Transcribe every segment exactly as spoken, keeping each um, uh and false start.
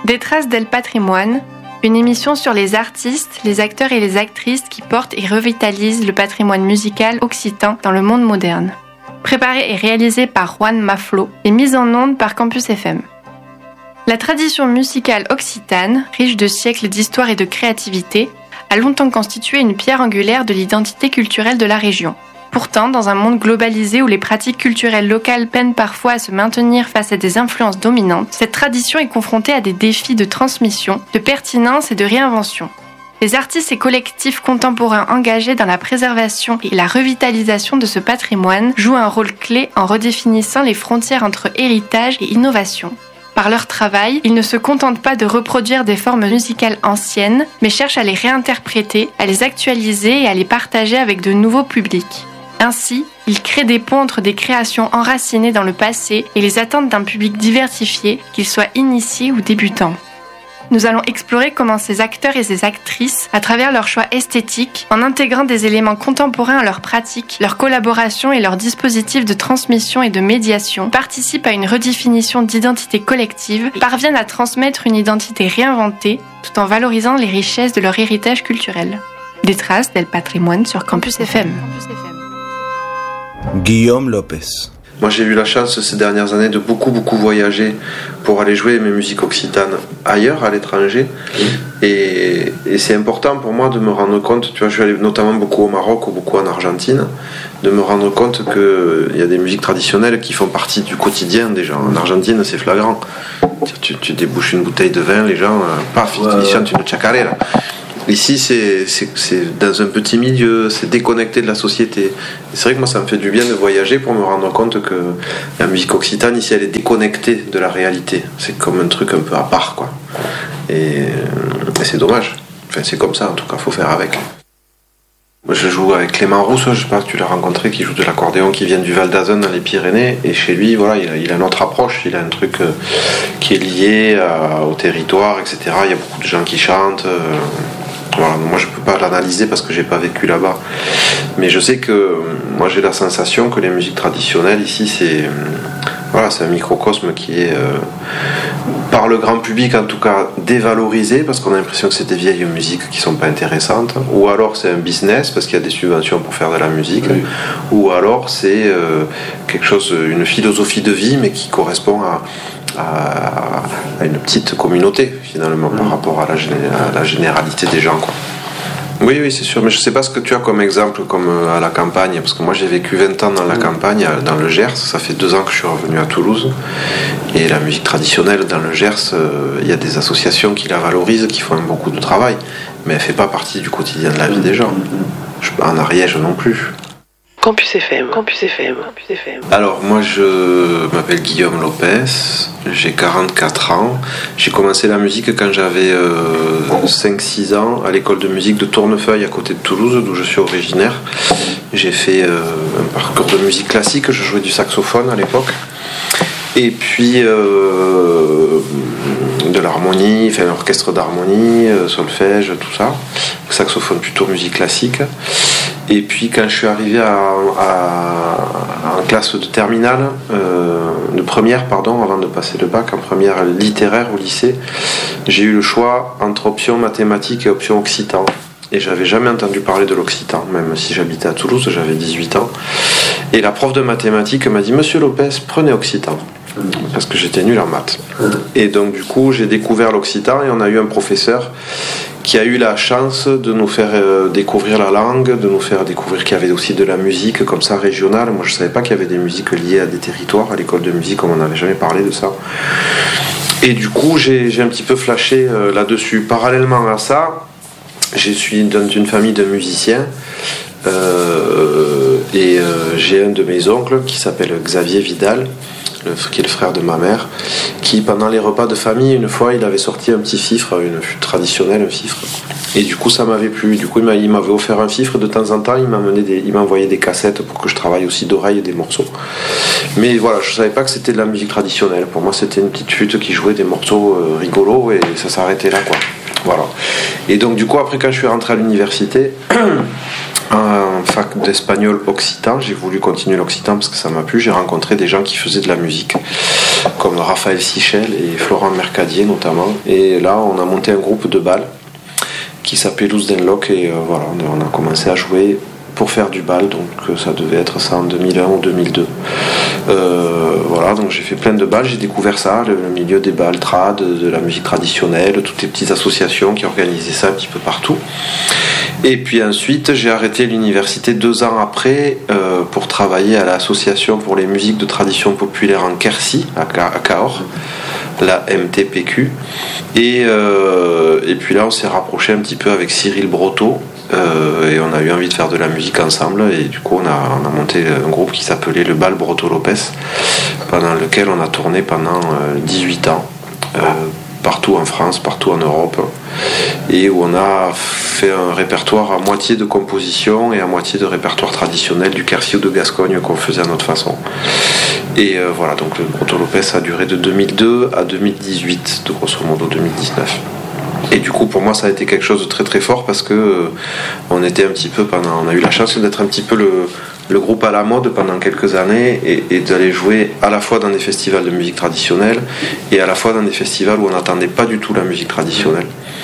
Des traces del patrimoine, une émission sur les artistes, les acteurs et les actrices qui portent et revitalisent le patrimoine musical occitan dans le monde moderne. Préparée et réalisée par Juan Maflo et mise en onde par Campus F M. La tradition musicale occitane, riche de siècles d'histoire et de créativité, a longtemps constitué une pierre angulaire de l'identité culturelle de la région. Pourtant, dans un monde globalisé où les pratiques culturelles locales peinent parfois à se maintenir face à des influences dominantes, cette tradition est confrontée à des défis de transmission, de pertinence et de réinvention. Les artistes et collectifs contemporains engagés dans la préservation et la revitalisation de ce patrimoine jouent un rôle clé en redéfinissant les frontières entre héritage et innovation. Par leur travail, ils ne se contentent pas de reproduire des formes musicales anciennes, mais cherchent à les réinterpréter, à les actualiser et à les partager avec de nouveaux publics. Ainsi, ils créent des ponts entre des créations enracinées dans le passé et les attentes d'un public diversifié, qu'il soit initié ou débutant. Nous allons explorer comment ces acteurs et ces actrices, à travers leurs choix esthétiques, en intégrant des éléments contemporains à leurs pratiques, leurs collaborations et leurs dispositifs de transmission et de médiation, participent à une redéfinition d'identité collective, parviennent à transmettre une identité réinventée, tout en valorisant les richesses de leur héritage culturel. Des traces del patrimoine sur Campus F M. Guillaume Lopez. Moi, j'ai eu la chance ces dernières années de beaucoup, beaucoup voyager pour aller jouer mes musiques occitanes ailleurs, à l'étranger. Et, et c'est important pour moi de me rendre compte, tu vois, je suis allé notamment beaucoup au Maroc ou beaucoup en Argentine, de me rendre compte qu'il y a des musiques traditionnelles qui font partie du quotidien des gens. En Argentine, c'est flagrant. Tu, tu débouches une bouteille de vin, les gens, paf, ils chantent une chacarera. Ici, c'est, c'est, c'est dans un petit milieu, c'est déconnecté de la société. Et c'est vrai que moi, ça me fait du bien de voyager pour me rendre compte que la musique occitane, ici, elle est déconnectée de la réalité. C'est comme un truc un peu à part, quoi. Et, et c'est dommage. Enfin, c'est comme ça, en tout cas, il faut faire avec. Moi, je joue avec Clément Rousse, je sais pas si tu l'as rencontré, qui joue de l'accordéon, qui vient du Val d'Azun dans les Pyrénées. Et chez lui, voilà, il a, il a notre approche, il a un truc euh, qui est lié à, au territoire, et cetera. Il y a beaucoup de gens qui chantent. Euh, Voilà, moi je peux pas l'analyser parce que j'ai pas vécu là-bas, mais je sais que moi j'ai la sensation que les musiques traditionnelles ici c'est voilà, c'est un microcosme qui est euh, par le grand public en tout cas dévalorisé parce qu'on a l'impression que c'est des vieilles musiques qui sont pas intéressantes, ou alors c'est un business parce qu'il y a des subventions pour faire de la musique, oui. Ou alors c'est euh, quelque chose, une philosophie de vie mais qui correspond à à une petite communauté finalement par rapport à la, à la généralité des gens, quoi. Oui, oui, c'est sûr, mais je sais pas ce que tu as comme exemple comme à la campagne, parce que moi j'ai vécu vingt ans dans la campagne, dans le Gers, ça fait deux ans que je suis revenu à Toulouse, et la musique traditionnelle dans le Gers, il y a des associations qui la valorisent, qui font beaucoup de travail, mais elle fait pas partie du quotidien de la vie des gens. Je, en Ariège non plus. Campus F M, Campus F M, Campus F M. Alors moi je m'appelle Guillaume Lopez, j'ai quarante-quatre ans. J'ai commencé la musique quand j'avais euh, cinq six ans à l'école de musique de Tournefeuille à côté de Toulouse, d'où je suis originaire. J'ai fait euh, un parcours de musique classique, je jouais du saxophone à l'époque. Et puis euh, de l'harmonie, enfin l'orchestre d'harmonie, euh, solfège, tout ça. Saxophone plutôt musique classique. Et puis quand je suis arrivé à, à, en classe de terminale, euh, de première pardon, avant de passer le bac, en première littéraire au lycée, j'ai eu le choix entre option mathématiques et option occitan. Et j'avais jamais entendu parler de l'occitan, même si j'habitais à Toulouse, j'avais dix-huit ans. Et la prof de mathématiques m'a dit « Monsieur Lopez, prenez occitan ». Parce que j'étais nul en maths. Et donc du coup j'ai découvert l'occitan et on a eu un professeur qui a eu la chance de nous faire euh, découvrir la langue, de nous faire découvrir qu'il y avait aussi de la musique comme ça régionale. Moi je savais pas qu'il y avait des musiques liées à des territoires, à l'école de musique on n'avait jamais parlé de ça. Et du coup j'ai, j'ai un petit peu flashé euh, là-dessus. Parallèlement à ça, je suis dans une famille de musiciens. Euh, et euh, j'ai un de mes oncles qui s'appelle Xavier Vidal, le, qui est le frère de ma mère, qui pendant les repas de famille, une fois il avait sorti un petit fifre, une flûte traditionnelle, un fifre, et du coup ça m'avait plu. Du coup il, m'a, il m'avait offert un fifre, de temps en temps il, m'a amené des, il m'envoyait des cassettes pour que je travaille aussi d'oreille des morceaux, mais voilà, je savais pas que c'était de la musique traditionnelle. Pour moi c'était une petite flûte qui jouait des morceaux euh, rigolos et ça s'arrêtait là, quoi. Voilà. Et donc du coup après quand je suis rentré à l'université En fac d'espagnol occitan, j'ai voulu continuer l'occitan parce que ça m'a plu. J'ai rencontré des gens qui faisaient de la musique, comme Raphaël Sichel et Florent Mercadier notamment. Et là, on a monté un groupe de bal qui s'appelait Loose Denlock et euh, voilà, on a commencé à jouer pour faire du bal, donc ça devait être ça en deux mille un ou deux mille deux. Euh, voilà, donc j'ai fait plein de bals, j'ai découvert ça, le, le milieu des bals trad, de, de la musique traditionnelle, toutes les petites associations qui organisaient ça un petit peu partout. Et puis ensuite, j'ai arrêté l'université deux ans après euh, pour travailler à l'association pour les musiques de tradition populaire en Quercy, à, à Cahors, la M T P Q. Et, euh, et puis là, on s'est rapproché un petit peu avec Cyril Brotteau. Euh, et on a eu envie de faire de la musique ensemble et du coup on a, on a monté un groupe qui s'appelait le Bal Brotteau Lopez, pendant lequel on a tourné pendant euh, dix-huit ans euh, partout en France, partout en Europe, et où on a fait un répertoire à moitié de composition et à moitié de répertoire traditionnel du Quercy ou de Gascogne qu'on faisait à notre façon. Et euh, voilà, donc le Brotteau Lopez a duré de deux mille deux à deux mille dix-huit, de grosso modo deux mille dix-neuf. Et du coup, pour moi, ça a été quelque chose de très très fort parce que euh, on était un petit peu pendant, on a eu la chance d'être un petit peu le, le groupe à la mode pendant quelques années et, et d'aller jouer à la fois dans des festivals de musique traditionnelle et à la fois dans des festivals où on n'entendait pas du tout la musique traditionnelle.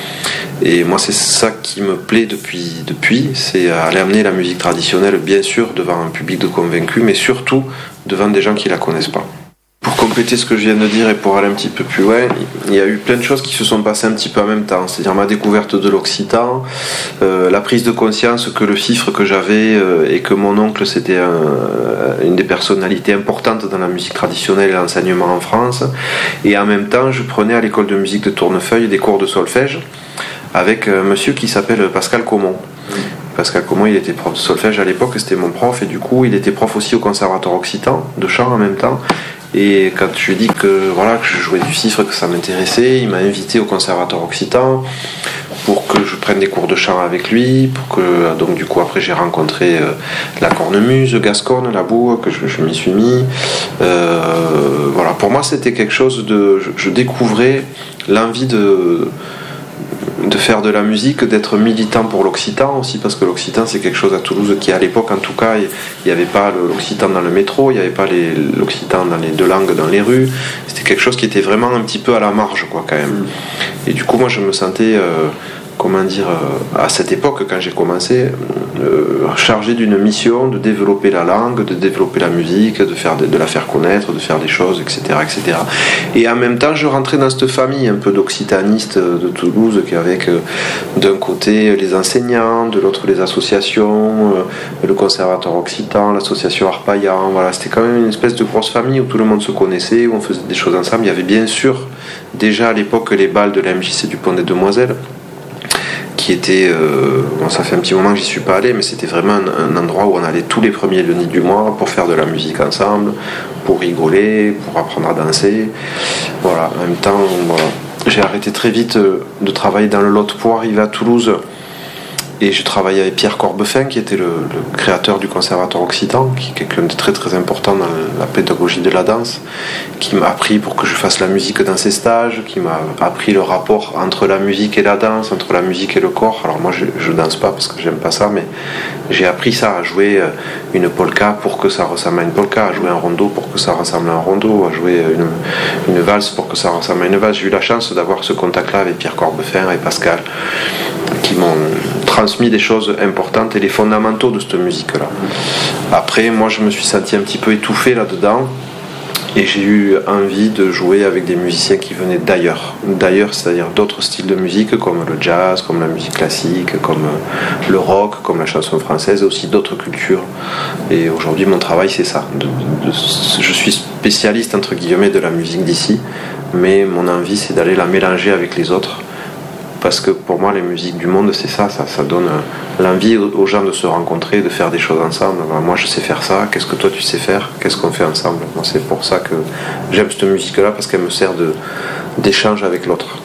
Et moi, c'est ça qui me plaît depuis, depuis, c'est aller amener la musique traditionnelle, bien sûr, devant un public de convaincus, mais surtout devant des gens qui la connaissent pas. Pour compléter ce que je viens de dire et pour aller un petit peu plus loin, il y a eu plein de choses qui se sont passées un petit peu en même temps. C'est-à-dire ma découverte de l'occitan, euh, la prise de conscience que le fifre que j'avais euh, et que mon oncle c'était un, une des personnalités importantes dans la musique traditionnelle et l'enseignement en France. Et en même temps, je prenais à l'école de musique de Tournefeuille des cours de solfège avec un monsieur qui s'appelle Pascal Comon. Pascal Comon, il était prof de solfège à l'époque, c'était mon prof, et du coup, il était prof aussi au conservatoire occitan, de chant en même temps. Et quand je lui ai dit que, voilà, que je jouais du fifre, que ça m'intéressait, il m'a invité au conservatoire occitan pour que je prenne des cours de chant avec lui, pour que, donc du coup après j'ai rencontré euh, la cornemuse, Gascogne, la boue, que je, je m'y suis mis. Euh, voilà, pour moi c'était quelque chose de, je, je découvrais l'envie de de faire de la musique, d'être militant pour l'occitan aussi, parce que l'occitan c'est quelque chose à Toulouse qui à l'époque en tout cas il n'y avait pas l'occitan dans le métro, il n'y avait pas les, l'occitan dans les deux langues dans les rues, c'était quelque chose qui était vraiment un petit peu à la marge quoi quand même. Et du coup moi je me sentais euh, comment dire, euh, à cette époque quand j'ai commencé euh, chargé d'une mission de développer la langue, de développer la musique, de, faire de, de la faire connaître, de faire des choses, etc., etc. Et en même temps je rentrais dans cette famille un peu d'occitanistes de Toulouse qui avec euh, d'un côté les enseignants, de l'autre les associations, euh, le conservatoire occitan, l'association Arpaillant, voilà, c'était quand même une espèce de grosse famille où tout le monde se connaissait, où on faisait des choses ensemble. Il y avait bien sûr déjà à l'époque les bals de la M J C du Pont des Demoiselles, qui était, euh, bon, ça fait un petit moment que j'y suis pas allé, mais c'était vraiment un, un endroit où on allait tous les premiers lundis du mois pour faire de la musique ensemble, pour rigoler, pour apprendre à danser. Voilà, en même temps, voilà. J'ai arrêté très vite de travailler dans le Lot pour arriver à Toulouse. Et je travaillais avec Pierre Corbefin, qui était le, le créateur du conservatoire occitan, qui est quelqu'un de très très important dans la pédagogie de la danse, qui m'a appris pour que je fasse la musique dans ses stages, qui m'a appris le rapport entre la musique et la danse, entre la musique et le corps. Alors moi je, je danse pas parce que j'aime pas ça, mais j'ai appris ça, à jouer une polka pour que ça ressemble à une polka, à jouer un rondo pour que ça ressemble à un rondo, à jouer une, une valse pour que ça ressemble à une valse. J'ai eu la chance d'avoir ce contact-là avec Pierre Corbefin et Pascal, qui m'ont transmis des choses importantes et les fondamentaux de cette musique-là. Après, moi, je me suis senti un petit peu étouffé là-dedans et j'ai eu envie de jouer avec des musiciens qui venaient d'ailleurs. D'ailleurs, c'est-à-dire d'autres styles de musique comme le jazz, comme la musique classique, comme le rock, comme la chanson française, et aussi d'autres cultures. Et aujourd'hui, mon travail, c'est ça. De, de, je suis spécialiste, entre guillemets, de la musique d'ici, mais mon envie, c'est d'aller la mélanger avec les autres. Parce que pour moi, les musiques du monde, c'est ça, ça, ça donne l'envie aux gens de se rencontrer, de faire des choses ensemble. Moi, je sais faire ça, qu'est-ce que toi tu sais faire, qu'est-ce qu'on fait ensemble. Moi, c'est pour ça que j'aime cette musique-là, parce qu'elle me sert de, d'échange avec l'autre.